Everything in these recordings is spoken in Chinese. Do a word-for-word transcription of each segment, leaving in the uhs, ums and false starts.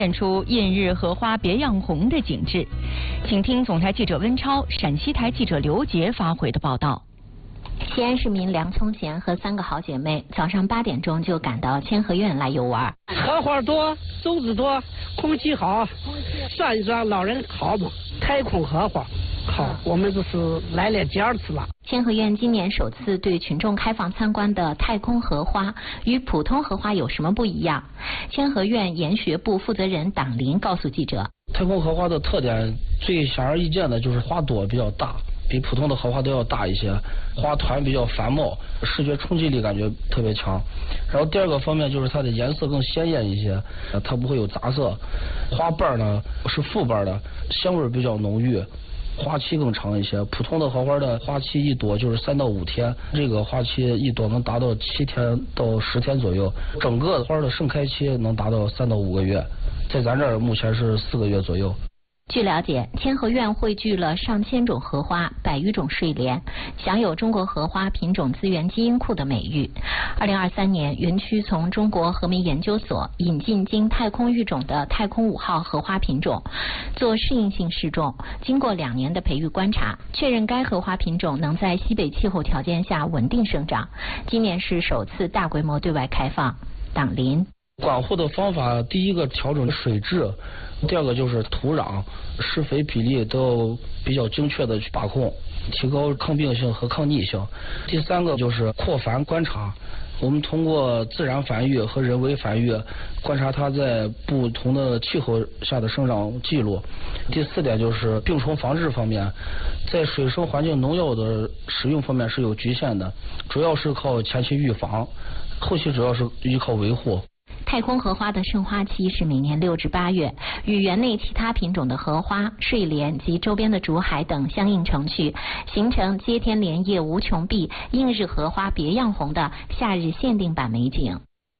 现出映日荷花别样红的景致。请听总台记者温超、陕西台记者刘杰发回的报道。 西安市民梁聪贤和三个好姐妹早上八点钟就赶到千和苑来游玩。 荷花多，种子多，空气好，算一算老人好嘛。太空荷花好，我们这是来了第二次了。 千和苑今年首次对群众开放参观的太空荷花，与普通荷花有什么不一样？千和苑研学部负责人党林告诉记者， 太空荷花的特点最显而易见的就是花朵比较大，比普通的荷花都要大一些，花团比较繁茂，视觉冲击力感觉特别强。然后第二个方面就是它的颜色更鲜艳一些，它不会有杂色。花瓣呢是复瓣的，香味比较浓郁，花期更长一些。普通的荷花的花期一朵就是三到五天，这个花期一朵能达到七天到十天左右，整个花的盛开期能达到三到五个月，在咱这儿目前是四个月左右。 据了解，千和苑汇聚了上千种荷花，百余种睡莲，享有中国荷花品种资源基因库的美誉。二零二三年，园区从中国和民研究所引进经太空育种的太空五号荷花品种，做适应性试种。经过两年的培育观察，确认该荷花品种能在西北气候条件下稳定生长。今年是首次大规模对外开放。党林管护的方法，第一个调整水质，第二个就是土壤、施肥比例都要比较精确的去把控，提高抗病性和抗逆性。第三个就是扩繁观察，我们通过自然繁育和人为繁育，观察它在不同的气候下的生长记录。第四点就是病虫防治方面，在水生环境农药的使用方面是有局限的，主要是靠前期预防，后期主要是依靠维护。 太空荷花的盛花期是每年六至八月，与园内其他品种的荷花、睡莲及周边的竹海等相映成趣，形成接天莲叶无穷碧、映日荷花别样红的夏日限定版美景。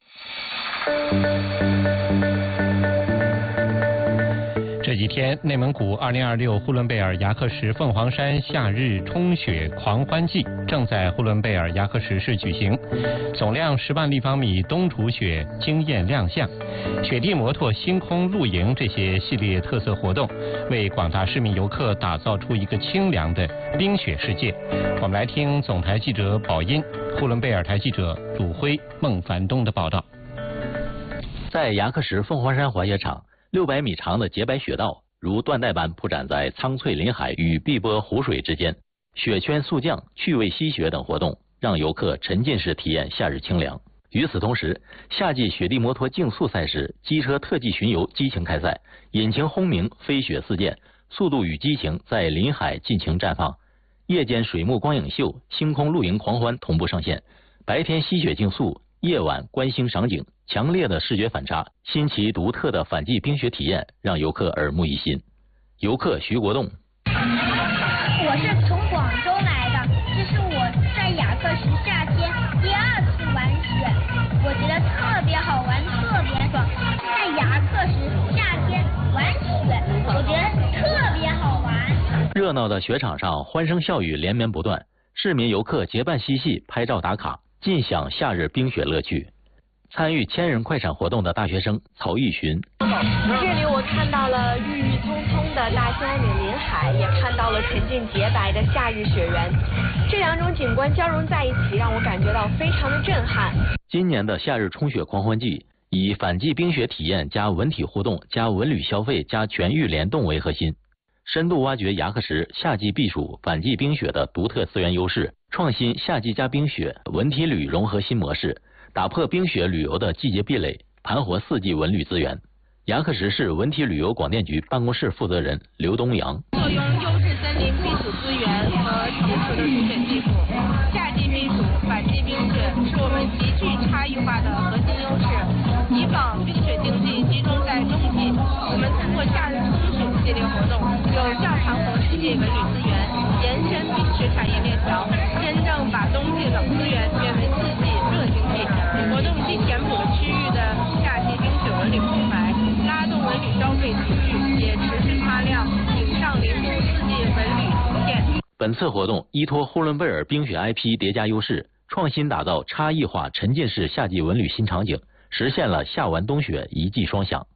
这几天，内蒙古二零二六呼伦贝尔牙克石凤凰山夏日冲雪狂欢季正在呼伦贝尔牙克石市举行，总量十万立方米冬储雪惊艳亮相，雪地摩托、星空露营这些系列特色活动，为广大市民游客打造出一个清凉的冰雪世界。我们来听总台记者宝音、呼伦贝尔台记者鲁辉、孟凡东的报道。 在牙克石凤凰山滑雪场，六百米长的洁白雪道如缎带般铺展在苍翠林海与碧波湖水之间，雪圈速降、趣味吸雪等活动让游客沉浸式体验夏日清凉。与此同时，夏季雪地摩托竞速赛事机车特技巡游激情开赛，引擎轰鸣，飞雪四溅，速度与激情在林海尽情绽放。夜间水幕光影秀、星空露营狂欢同步上线，白天吸雪竞速，夜晚观星赏景，强烈的视觉反差，新奇独特的反季冰雪体验让游客耳目一新。游客徐国栋， 我是从广州来的，这是我在雅克石夏天第二次玩雪，我觉得特别好玩，特别爽。在雅克石夏天玩雪，我觉得特别好玩。 热闹的雪场上，欢声笑语连绵不断，市民游客结伴嬉戏，拍照打卡，尽享夏日冰雪乐趣。参与千人快闪活动的大学生曹玉寻， 这里我看到了郁郁葱葱的大兴安岭林海，也看到了纯净洁白的夏日雪原，这两种景观交融在一起，让我感觉到非常的震撼。 今年的夏日冲雪狂欢季以反季冰雪体验加文体互动加文旅消费加全域联动为核心，深度挖掘牙克石夏季避暑反季冰雪的独特资源优势，创新夏季加冰雪文体旅融合新模式，打破冰雪旅游的季节壁垒，盘活四季文旅资源。牙克石市文体旅游广电局办公室负责人刘东阳， 作用优质森林避暑资源和成熟的除雪技术，夏季避暑反季冰雪是我们极具差异化的核心优势。以往冰雪竞技集中在冬季，我们通过夏日冲雪系列活动，有效盘活四季文旅资源，延伸冰雪产业链条，真正把冬季冷资源变为四季热经济。活动既填补了区域的夏季冰雪文旅空白，拉动文旅消费情绪，也持续擦亮岭上林木四季文旅图片。 本次活动依托呼伦贝尔冰雪 I P 叠加优势，创新打造差异化沉浸式夏季文旅新场景，实现了夏玩冬雪一季双享。